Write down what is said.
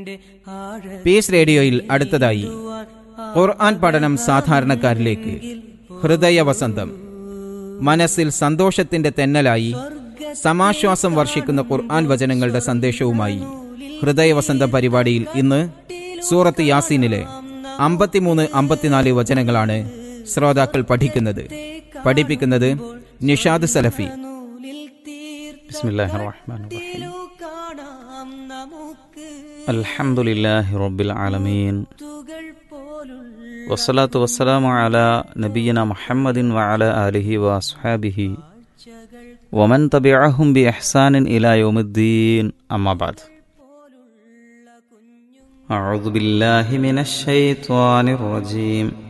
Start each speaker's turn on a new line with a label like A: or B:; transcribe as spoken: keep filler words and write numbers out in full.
A: Piece റേഡിയോയിൽ അടുത്തതായി ഖുർആൻ പഠനം സാധാരണക്കാരിലേക്ക്. ഹൃദയവസന്തം. മനസ്സിൽ സന്തോഷത്തിന്റെ തെന്നലായി സമാശ്വാസം വർഷിക്കുന്ന ഖുർആൻ വചനങ്ങളുടെ സന്ദേശവുമായി ഹൃദയവസന്തം പരിപാടിയിൽ ഇന്ന് സൂറത്ത് യാസീനിലെ അമ്പത്തിമൂന്ന് അമ്പത്തിനാല് വചനങ്ങളാണ് ശ്രോതാക്കൾ പഠിക്കുന്നത്. പഠിപ്പിക്കുന്നത് നിഷാദ് സലഫി.
B: ബിസ്മില്ലാഹിർ റഹ്മാനിർ റഹീം. അൽഹംദുലില്ലാഹി റബ്ബിൽ ആലമീൻ വസ്സലാത്തു വസ്സലാമു അലാ നബിയിന മുഹമ്മദിൻ വഅലാ ആലിഹി വഅസ്ഹാബിഹി വമൻ തബിഅഹും ബിഇഹ്സാനിൻ ഇലാ യൗമിദ്ദീൻ. അമ്മാ ബഅദ്. അഊദു ബില്ലാഹി മിനശ് ശൈത്വാനിർ റജീം.